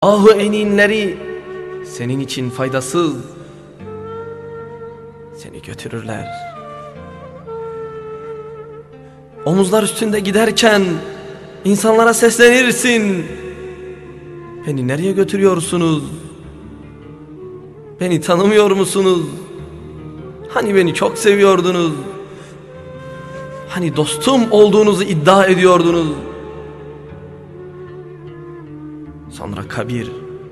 Ahu eninleri senin için faydasız, seni götürürler. Omuzlar üstünde giderken insanlara seslenirsin. Beni nereye götürüyorsunuz? Beni tanımıyor musunuz? Hani beni çok seviyordunuz? Hani dostum olduğunuzu iddia ediyordunuz? Sonra kabir,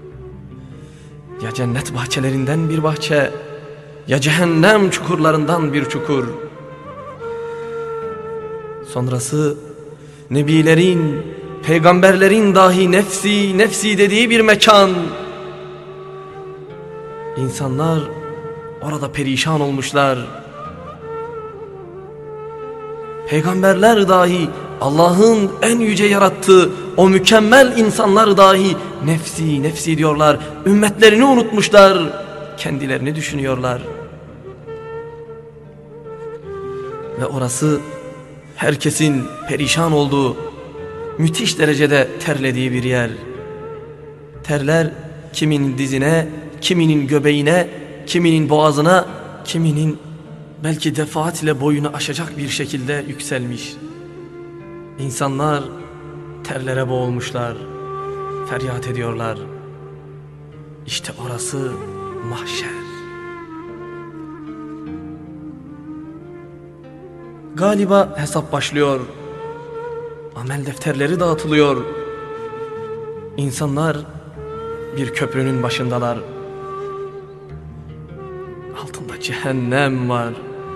ya cennet bahçelerinden bir bahçe, ya cehennem çukurlarından bir çukur. Sonrası nebilerin, peygamberlerin dahi nefsi nefsi dediği bir mekan. İnsanlar orada perişan olmuşlar. Peygamberler dahi, Allah'ın en yüce yarattığı o mükemmel insanlar dahi nefsi nefsi diyorlar. Ümmetlerini unutmuşlar, kendilerini düşünüyorlar. Ve orası herkesin perişan olduğu, müthiş derecede terlediği bir yer. Terler kiminin dizine, kiminin göbeğine, kiminin boğazına, kiminin belki defaatle boyunu aşacak bir şekilde yükselmiş. İnsanlar terlere boğulmuşlar, feryat ediyorlar. İşte orası mahşer. Galiba hesap başlıyor. Amel defterleri dağıtılıyor. İnsanlar bir köprünün başındalar. Altında cehennem var.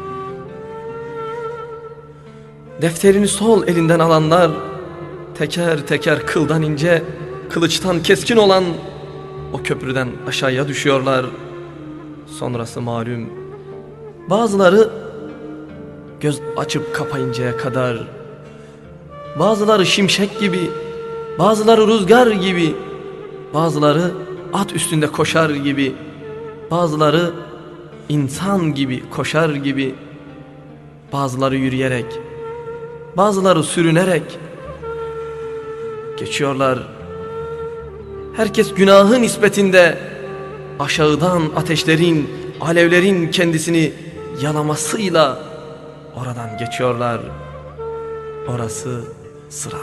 Defterini sol elinden alanlar teker teker kıldan ince, kılıçtan keskin olan o köprüden aşağıya düşüyorlar. Sonrası malum. Bazıları göz açıp kapayıncaya kadar, bazıları şimşek gibi, bazıları rüzgar gibi, bazıları at üstünde koşar gibi, bazıları insan gibi koşar gibi, bazıları yürüyerek, bazıları sürünerek geçiyorlar. Herkes günahı nispetinde aşağıdan ateşlerin, alevlerin kendisini yalamasıyla oradan geçiyorlar. Orası Sırat.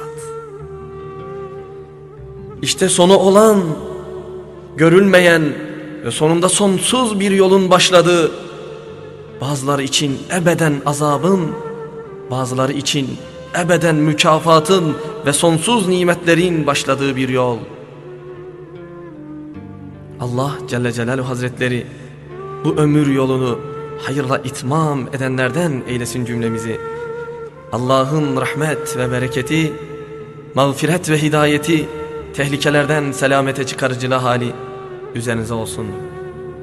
İşte sonu olan, görülmeyen ve sonunda sonsuz bir yolun başladığı, bazıları için ebeden azabın, bazıları için ebeden mükafatın ve sonsuz nimetlerin başladığı bir yol. Allah Celle Celaluhu Hazretleri bu ömür yolunu hayırla itmam edenlerden eylesin cümlemizi. Allah'ın rahmet ve bereketi, mağfiret ve hidayeti, tehlikelerden selamete çıkarıcılığı hali üzerinize olsun.